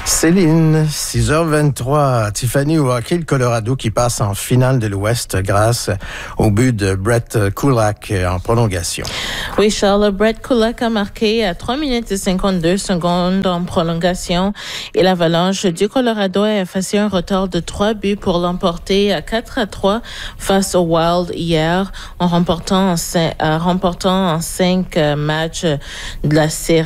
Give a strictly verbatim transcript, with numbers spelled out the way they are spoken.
Céline, six heures vingt-trois. Tiffany au hockey, le Colorado qui passe en finale de l'Ouest grâce au but de Brett Kulak en prolongation. Oui, Charles, Brett Kulak a marqué à trois minutes et cinquante-deux secondes en prolongation et l'Avalanche du Colorado a effacé un retard de trois buts pour l'emporter à quatre à trois face au Wild hier en remportant en cinq, en remportant en cinq matchs de la série.